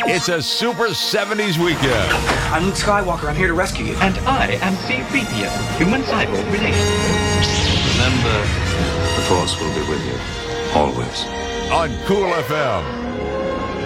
It's a super 70s weekend. I'm Luke Skywalker. I'm here to rescue you. And I am C-3PO, human-cyborg relation. Remember, the Force will be with you, always. On Cool FM.